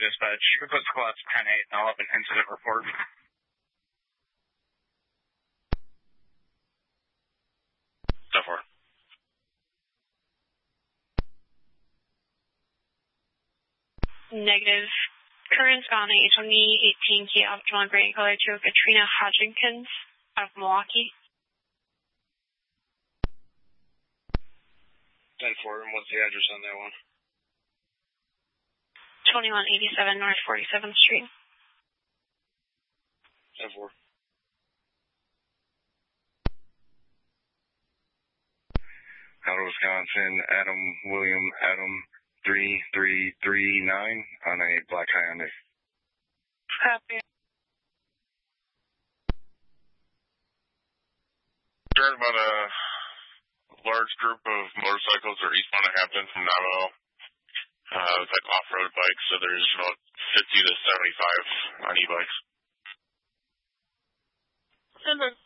dispatch. Request class 10-8 and I'll have an incident report. So far. Negative. Current on A20 18K of John Gray and color to Katrina Hodgkins of Milwaukee. 10-4, and what's the address on that one? 2187 North 47th Street. 10-4. Colorado, Wisconsin, Adam William Adam 3339 on a black Hyundai. Copy. Heard about a large group of motorcycles are eastbound of Hampton from Navajo. It's like off-road bikes, so there's about 50 to 75 on e-bikes. Number